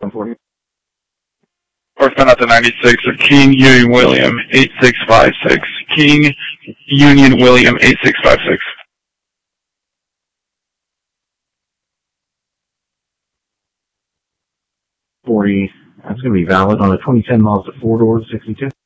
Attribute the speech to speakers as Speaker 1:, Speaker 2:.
Speaker 1: 140.
Speaker 2: Northbound out to 96 of King Union William 8656. King Union William 8656.
Speaker 1: 40. That's going to be valid on the 2010 Mazda 4-door 62.